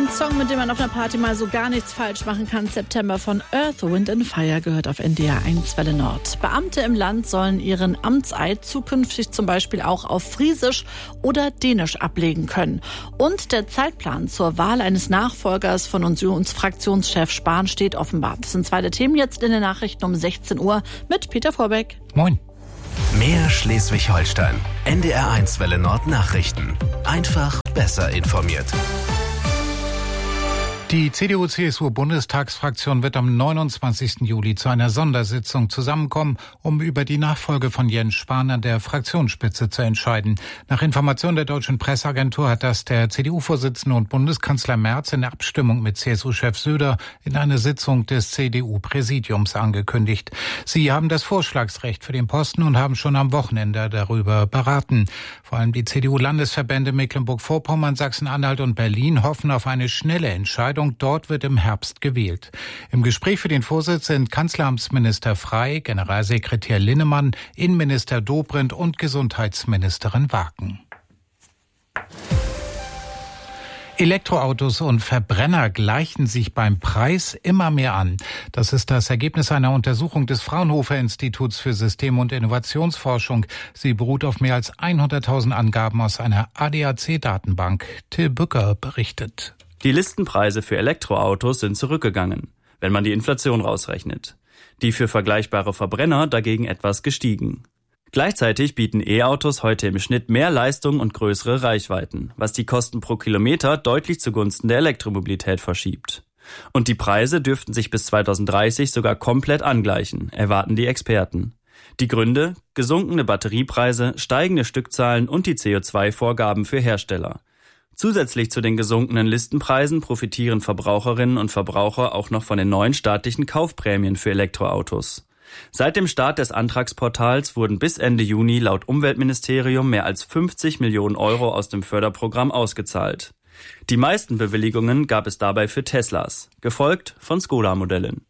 Ein Song, mit dem man auf einer Party mal so gar nichts falsch machen kann. September von Earth, Wind and Fire gehört auf NDR 1 Welle Nord. Beamte im Land sollen ihren Amtseid zukünftig zum Beispiel auch auf Friesisch oder Dänisch ablegen können. Und der Zeitplan zur Wahl eines Nachfolgers von Unionsfraktionschef Spahn steht offenbar. Das sind zwei der Themen jetzt in den Nachrichten um 16 Uhr mit Peter Vorbeck. Moin. Mehr Schleswig-Holstein. NDR 1 Welle Nord Nachrichten. Einfach besser informiert. Die CDU-CSU-Bundestagsfraktion wird am 29. Juli zu einer Sondersitzung zusammenkommen, um über die Nachfolge von Jens Spahn an der Fraktionsspitze zu entscheiden. Nach Information der Deutschen Presseagentur hat das der CDU-Vorsitzende und Bundeskanzler Merz in Abstimmung mit CSU-Chef Söder in einer Sitzung des CDU-Präsidiums angekündigt. Sie haben das Vorschlagsrecht für den Posten und haben schon am Wochenende darüber beraten. Vor allem die CDU-Landesverbände Mecklenburg-Vorpommern, Sachsen-Anhalt und Berlin hoffen auf eine schnelle Entscheidung. Dort wird im Herbst gewählt. Im Gespräch für den Vorsitz sind Kanzleramtsminister Frey, Generalsekretär Linnemann, Innenminister Dobrindt und Gesundheitsministerin Waken. Elektroautos und Verbrenner gleichen sich beim Preis immer mehr an. Das ist das Ergebnis einer Untersuchung des Fraunhofer Instituts für System- und Innovationsforschung. Sie beruht auf mehr als 100.000 Angaben aus einer ADAC-Datenbank. Till Bücker berichtet. Die Listenpreise für Elektroautos sind zurückgegangen, wenn man die Inflation rausrechnet. Die für vergleichbare Verbrenner dagegen etwas gestiegen. Gleichzeitig bieten E-Autos heute im Schnitt mehr Leistung und größere Reichweiten, was die Kosten pro Kilometer deutlich zugunsten der Elektromobilität verschiebt. Und die Preise dürften sich bis 2030 sogar komplett angleichen, erwarten die Experten. Die Gründe: gesunkene Batteriepreise, steigende Stückzahlen und die CO2-Vorgaben für Hersteller. Zusätzlich zu den gesunkenen Listenpreisen profitieren Verbraucherinnen und Verbraucher auch noch von den neuen staatlichen Kaufprämien für Elektroautos. Seit dem Start des Antragsportals wurden bis Ende Juni laut Umweltministerium mehr als 50 Millionen Euro aus dem Förderprogramm ausgezahlt. Die meisten Bewilligungen gab es dabei für Teslas, gefolgt von Skoda-Modellen.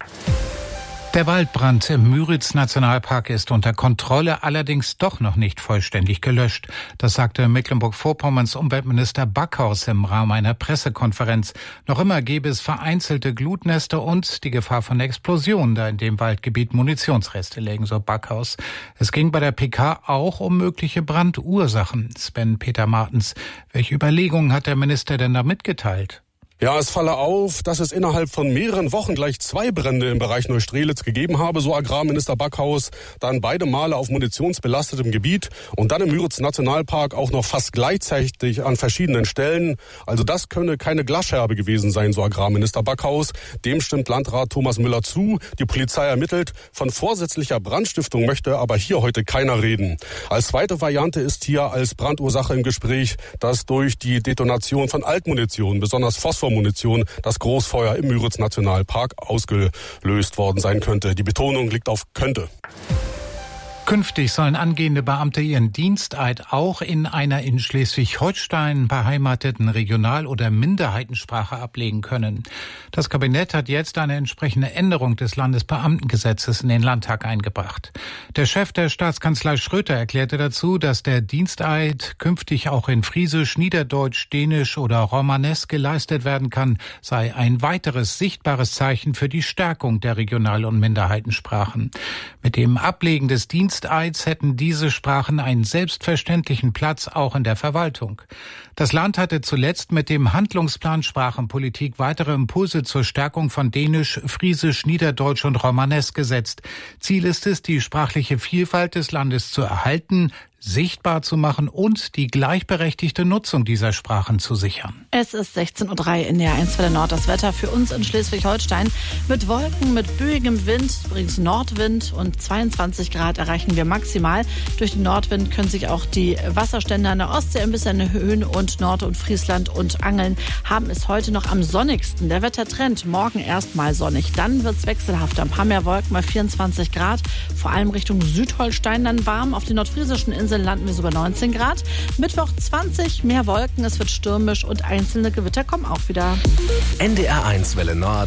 Der Waldbrand im Müritz-Nationalpark ist unter Kontrolle, allerdings doch noch nicht vollständig gelöscht. Das sagte Mecklenburg-Vorpommerns Umweltminister Backhaus im Rahmen einer Pressekonferenz. Noch immer gäbe es vereinzelte Glutnester und die Gefahr von Explosionen, da in dem Waldgebiet Munitionsreste lägen, so Backhaus. Es ging bei der PK auch um mögliche Brandursachen. Sven-Peter Martens, welche Überlegungen hat der Minister denn da mitgeteilt? Ja, es falle auf, dass es innerhalb von mehreren Wochen gleich 2 Brände im Bereich Neustrelitz gegeben habe, so Agrarminister Backhaus. Dann beide Male auf munitionsbelastetem Gebiet und dann im Müritz-Nationalpark auch noch fast gleichzeitig an verschiedenen Stellen. Also das könne keine Glasscherbe gewesen sein, so Agrarminister Backhaus. Dem stimmt Landrat Thomas Müller zu. Die Polizei ermittelt. Von vorsätzlicher Brandstiftung möchte aber hier heute keiner reden. Als zweite Variante ist hier als Brandursache im Gespräch, dass durch die Detonation von Altmunition, besonders Phosphormunition, das Großfeuer im Müritz-Nationalpark ausgelöst worden sein könnte. Die Betonung liegt auf könnte. Künftig sollen angehende Beamte ihren Diensteid auch in einer in Schleswig-Holstein beheimateten Regional- oder Minderheitensprache ablegen können. Das Kabinett hat jetzt eine entsprechende Änderung des Landesbeamtengesetzes in den Landtag eingebracht. Der Chef der Staatskanzlei Schröter erklärte dazu, dass der Diensteid künftig auch in Friesisch, Niederdeutsch, Dänisch oder Romanes geleistet werden kann, sei ein weiteres sichtbares Zeichen für die Stärkung der Regional- und Minderheitensprachen. Mit dem Ablegen des Diensteids hätten diese Sprachen einen selbstverständlichen Platz auch in der Verwaltung. Das Land hatte zuletzt mit dem Handlungsplan Sprachenpolitik weitere Impulse zur Stärkung von Dänisch, Friesisch, Niederdeutsch und Romanes gesetzt. Ziel ist es, die sprachliche Vielfalt des Landes zu erhalten, sichtbar zu machen und die gleichberechtigte Nutzung dieser Sprachen zu sichern. Es ist 16:03 Uhr in der 1 Welle Nord. Das Wetter für uns in Schleswig-Holstein mit Wolken, mit böigem Wind, übrigens Nordwind und 22 Grad erreichen wir maximal. Durch den Nordwind können sich auch die Wasserstände an der Ostsee ein bisschen erhöhen und Nord- und Friesland und Angeln haben es heute noch am sonnigsten. Der Wettertrend morgen erstmal sonnig, dann wird's wechselhaft. Ein paar mehr Wolken bei 24 Grad, vor allem Richtung Südholstein dann warm. Auf den nordfriesischen Inseln landen wir sogar 19 Grad. Mittwoch 20, mehr Wolken, es wird stürmisch und einzelne Gewitter kommen auch wieder. NDR 1 Welle Nord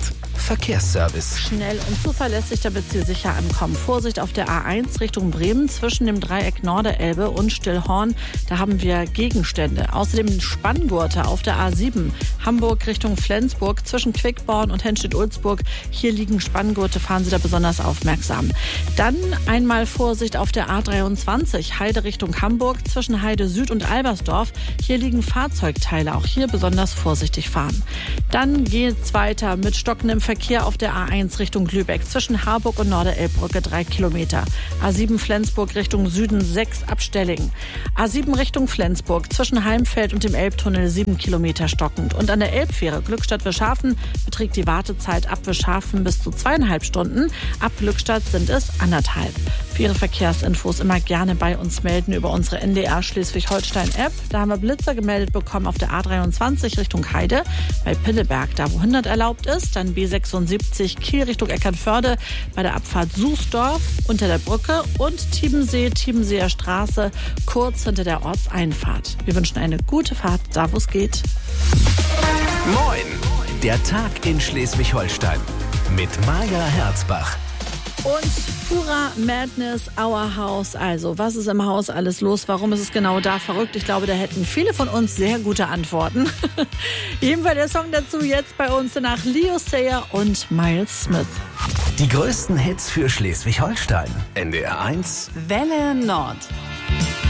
Verkehrsservice. Schnell und zuverlässig, damit Sie sicher ankommen. Vorsicht auf der A1 Richtung Bremen zwischen dem Dreieck Norderelbe und Stillhorn. Da haben wir Gegenstände. Außerdem Spanngurte auf der A7 Hamburg Richtung Flensburg zwischen Quickborn und Henstedt-Ulzburg. Hier liegen Spanngurte, fahren Sie da besonders aufmerksam. Dann einmal Vorsicht auf der A23 Heide Richtung Hamburg zwischen Heide Süd und Albersdorf. Hier liegen Fahrzeugteile, auch hier besonders vorsichtig fahren. Dann geht's weiter mit stockendem Verkehr auf der A1 Richtung Lübeck zwischen Harburg und Norderelbbrücke 3 Kilometer. A7 Flensburg Richtung Süden 6 Abstellingen. A7 Richtung Flensburg zwischen Heimfeld und dem Elbtunnel 7 Kilometer stockend. Und an der Elbfähre Glückstadt-Wischhafen beträgt die Wartezeit ab Wischhafen bis zu 2,5 Stunden. Ab Glückstadt sind es 1,5. Für Ihre Verkehrsinfos immer gerne bei uns melden über unsere NDR Schleswig-Holstein-App. Da haben wir Blitzer gemeldet bekommen auf der A23 Richtung Heide, bei Pinneberg, da wo 100 erlaubt ist. Dann B76 Kiel Richtung Eckernförde bei der Abfahrt Sußdorf unter der Brücke und Tiebenseer Straße kurz hinter der Ortseinfahrt. Wir wünschen eine gute Fahrt, da wo es geht. Moin! Der Tag in Schleswig-Holstein mit Maja Herzbach. Und purer Madness, Our House. Also, was ist im Haus alles los? Warum ist es genau da verrückt? Ich glaube, da hätten viele von uns sehr gute Antworten. Jedenfalls der Song dazu jetzt bei uns nach Leo Sayer und Miles Smith. Die größten Hits für Schleswig-Holstein. NDR 1 Welle Nord.